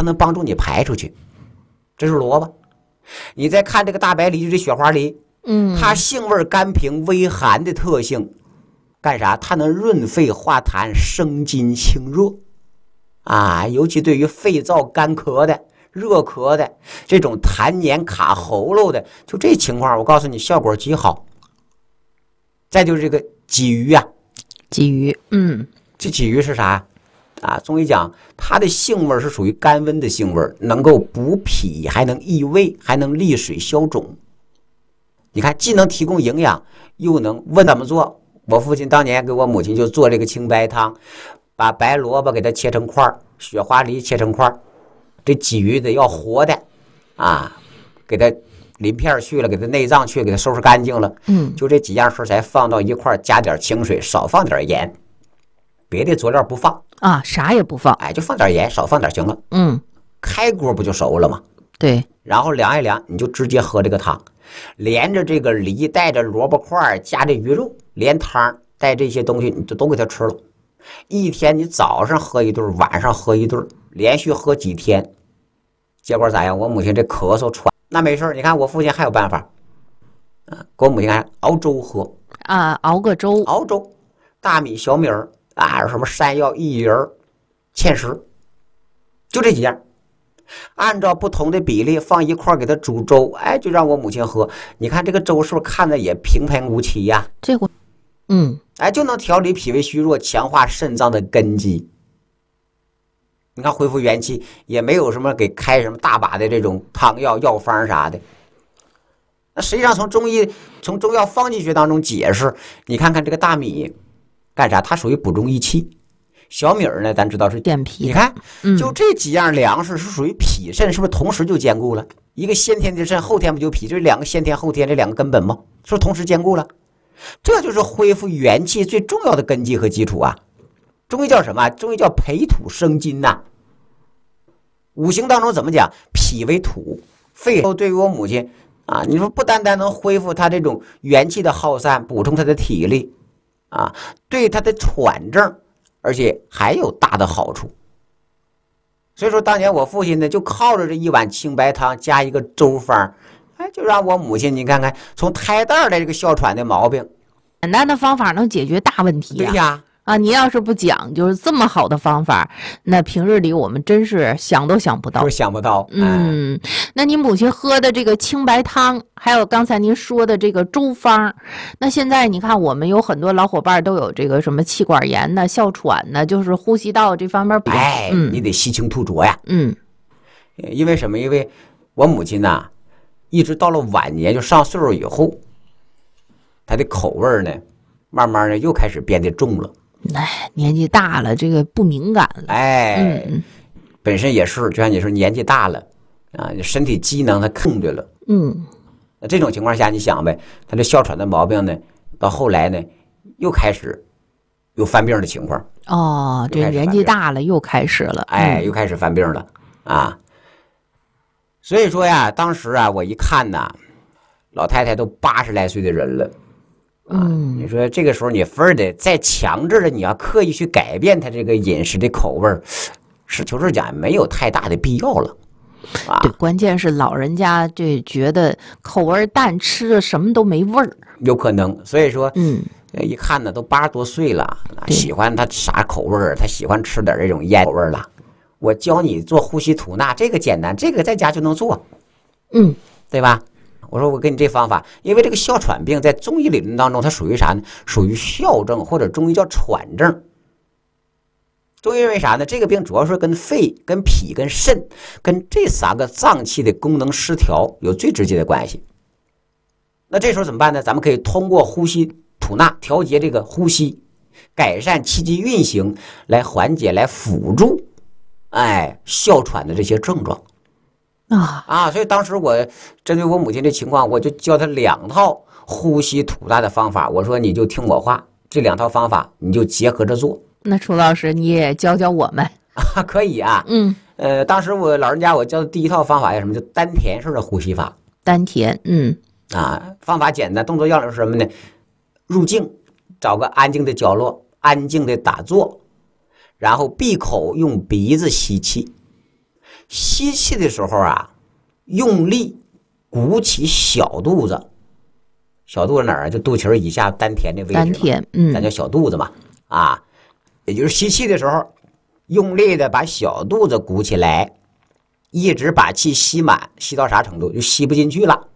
它能帮助你排出去。这是萝卜。你再看这个大白梨，就这雪花梨，它性味甘平、微寒的特性，干啥？它能润肺化痰、生津清热啊，尤其对于肺燥干咳的、热咳的这种痰黏卡喉咙的，就这情况，我告诉你，效果极好。再就是这个鲫鱼啊， 鲫鱼， 这鲫鱼是啥啊？中医讲，它的性味是属于甘温的性味，能够补脾，还能益胃，还能利水消肿。你看，既能提供营养，又能问怎么做。我父亲当年给我母亲就做这个清白汤，把白萝卜给它切成块，雪花梨切成块，这鲫鱼得要活的啊，给它鳞片去了，给它内脏去了，给它收拾干净了。就这几样食材放到一块，加点清水，少放点盐，别的佐料不放啊，啥也不放， 哎，就放点盐，少放点行了。开锅不就熟了吗？ 对， 然后凉一凉，你就直接喝这个汤，连着这个梨，带着萝卜块，加这鱼肉，连汤带这些东西，你就都给它吃了。一天你早上喝一顿，晚上喝一顿，连续喝几天，结果咋样？我母亲这咳嗽喘，那没事，你看我父亲还有办法，给我母亲看熬粥喝啊，熬个粥， 熬粥，大米、小米儿啊，什么山药、薏仁、芡实，就这几样。按照不同的比例放一块给它煮粥，哎，就让我母亲喝。你看这个粥是不是看着也平平无奇呀？ 这回， 哎，就能调理脾胃虚弱，强化肾脏的根基。你看恢复元气，也没有什么给开什么大把的这种汤药、药方啥的。那实际上从中药方剂学当中解释，你看看这个大米干啥？它属于补中益气。小米呢，咱知道是健脾。 你看，就这几样粮食是属于脾肾，是不是同时就兼顾了？一个先天的肾，后天不就脾？这两个先天后天这两个根本吗？是不是同时兼顾了？这就是恢复元气最重要的根基和基础啊！中医叫什么？中医叫培土生金呐。五行当中怎么讲？脾为土，肺对于我母亲啊，你说不单单能恢复她这种元气的耗散，补充她的体力啊，对她的喘症。而且还有大的好处，所以说当年我父亲呢，就靠着这一碗清白汤加一个粥方，哎，就让我母亲你看看从胎蛋的这个哮喘的毛病， 简单的方法能解决大问题对呀。 啊，你要是不讲究这么好的方法，那平日里我们真是想都想不到， 就是想不到。 那你母亲喝的这个清白汤，还有刚才您说的这个粥方，那现在你看我们有很多老伙伴都有这个什么气管炎呢、哮喘呢，就是呼吸道这方面比较， 你得吸清吐浊呀。因为什么？因为我母亲呐，一直到了晚年，就上岁数以后，她的口味呢，慢慢的又开始变得重了。 哎，年纪大了，这个不敏感了。 本身也是，就像你说，年纪大了啊，身体机能它控制了。那这种情况下，你想呗，他这哮喘的毛病呢，到后来呢，又开始有犯病的情况。 哦，这年纪大了又开始了。 又开始犯病了啊。所以说呀，当时啊，我一看呐，老太太都80来岁的人了。你说这个时候你非得再强制的，你要刻意去改变他这个饮食的口味，实求是讲没有太大的必要了。 对，关键是老人家这觉得口味淡，吃的什么都没味儿， 有可能。所以说，一看呢都80多岁了，喜欢他啥口味儿，他喜欢吃点这种烟口味了。我教你做呼吸吐纳，这个简单，这个在家就能做，对吧？我说我给你这方法，因为这个哮喘病在中医理论当中，它属于啥呢？属于哮症，或者中医叫喘症。中医认为啥呢？这个病主要是跟肺、跟脾、跟肾、跟这3个脏器的功能失调有最直接的关系。那这时候怎么办呢？咱们可以通过呼吸吐纳调节这个呼吸，改善气机运行，来缓解、来辅助，哮喘的这些症状。所以当时我针对我母亲这情况，我就教她2套呼吸吐纳的方法。我说你就听我话，这2套方法你就结合着做。 那楚老师你也教教我们可以啊。当时我老人家我教的第1套方法叫什么？就丹田式的呼吸法。 丹田， 方法简单，动作要领是什么呢？入静，找个安静的角落，安静的打坐，然后闭口用鼻子吸气。 吸气的时候啊，用力鼓起小肚子。小肚子哪儿啊？就肚脐以下丹田的位置。 丹田， 咱叫小肚子嘛。啊，也就是吸气的时候，用力的把小肚子鼓起来，一直把气吸满，吸到啥程度？就吸不进去了。